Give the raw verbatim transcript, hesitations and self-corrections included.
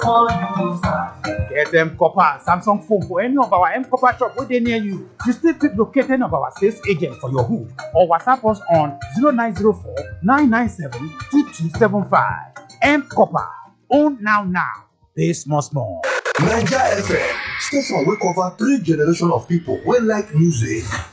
Get M Copper Samsung phone for any of our M Copper shop within near you. You still fit locate any of our sales agent for your hood or WhatsApp us on zero nine zero four nine nine seven two two seven five. M Copper. Own now now. Pay small small. Naija F M, station wey cover three generations of people wey like music.